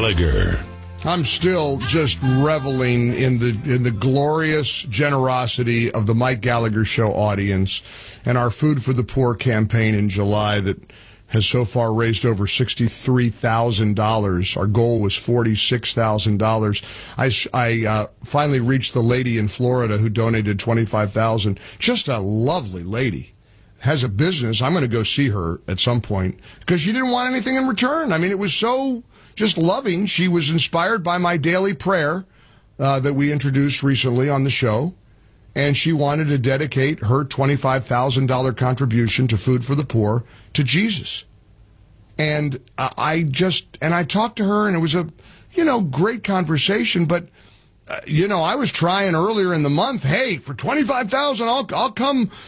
Gallagher. I'm still just reveling in the glorious generosity of the Mike Gallagher Show audience and our Food for the Poor campaign in July that has so far raised over $63,000. Our goal was $46,000. I finally reached the lady in Florida who donated $25,000. Just a lovely lady. Has a business. I'm going to go see her at some point because she didn't want anything in return. I mean, it was so just loving. She was inspired by my daily prayer that we introduced recently on the show, and she wanted to dedicate her $25,000 contribution to Food for the Poor to Jesus. And I talked to her, and it was a, great conversation, but I was trying earlier in the month, hey, for $25,000, I'll come